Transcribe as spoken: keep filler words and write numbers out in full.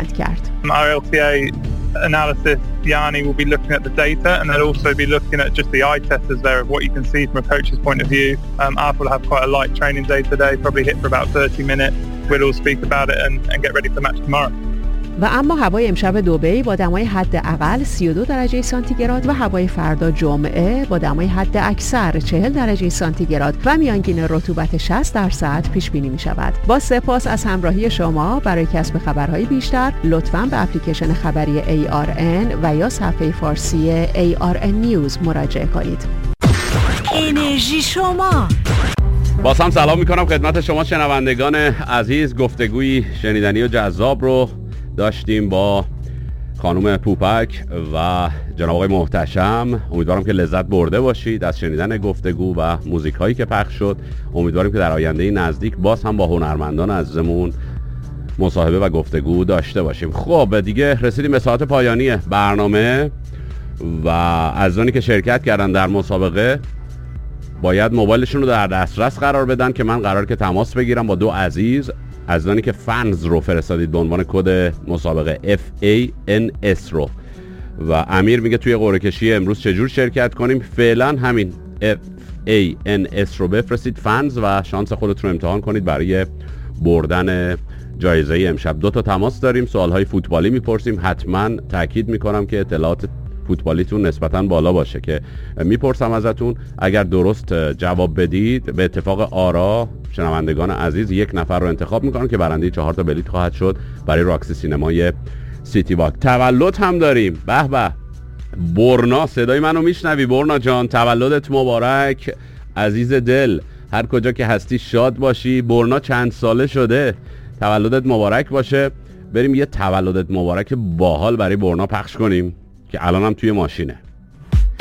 بلند کرد. R L T A analysis, Yanni will be looking at the data and they'll also be looking at just the eye testers there of what you can see from a coach's point of view. Um, Arf will have quite a light training day today, probably hit for about thirty minutes. We'll all speak about it and, and get ready for the match tomorrow. و اما هوای امشب دبی با دمای حداقل سی و دو درجه سانتیگراد و هوای فردا جمعه با دمای حد اکثر چهل درجه سانتیگراد و میانگین رطوبت شصت درصد پیش بینی می شود. با سپاس از همراهی شما. برای کسب خبرهای بیشتر لطفاً به اپلیکیشن خبری ای آر ان و یا صفحه فارسی ای آر ان نیوز مراجعه کنید. انرژی شما. باز هم سلام میکنم خدمت شما شنوندگان عزیز. گفتگوی شنیدنی و جذاب رو داشتیم با خانم پوپک و جناب آقای محتشم. امیدوارم که لذت برده باشید از شنیدن گفتگو و موزیک هایی که پخش شد. امیدواریم که در آینده نزدیک باز هم با هنرمندان عزیزمون مصاحبه و گفتگو داشته باشیم. خب دیگه رسیدیم به ساعت پایانی برنامه و عزیزانی که شرکت کردن در مسابقه باید موبایلشون رو در دسترس قرار بدن که من قرار که تماس بگیرم با دو عزیز عزیزانی که فنز رو فرستادید به عنوان کد مسابقه اف ای ان اس رو. و امیر میگه توی قرعه کشی امروز چجور شرکت کنیم؟ فعلا همین اف ای ان اس رو بفرستید فنز و شانس خودتون رو امتحان کنید برای بردن جایزه امشب. دو تا تماس داریم، سوالهای فوتبالی میپرسیم. حتما تاکید میکنم که اطلاعات فوتبالیتون نسبتاً بالا باشه که میپرسم ازتون. اگر درست جواب بدید به اتفاق آرا شنوندگان عزیز یک نفر رو انتخاب میکنم که برنده چهار تا بلیط خواهد شد برای راکسی سینمای سیتی واک. تولد هم داریم. به به برنا، صدای منو میشنوی برنا جان؟ تولدت مبارک عزیز دل، هر کجا که هستی شاد باشی. برنا چند ساله شده؟ تولدت مبارک باشه. بریم یه تولدت مبارک باحال برای برنا پخش کنیم که الان هم توی ماشینه.